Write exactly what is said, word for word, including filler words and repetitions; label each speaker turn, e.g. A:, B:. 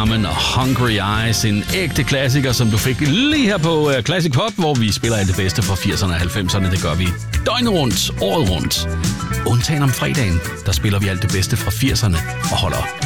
A: Carmen og Hungry Eyes. En ægte klassiker, som du fik lige her på uh, Classic Pop, hvor vi spiller alt det bedste fra firserne og halvfemserne. Det gør vi døgnet rundt, året rundt. Undtagen om fredagen, der spiller vi alt det bedste fra firserne og holder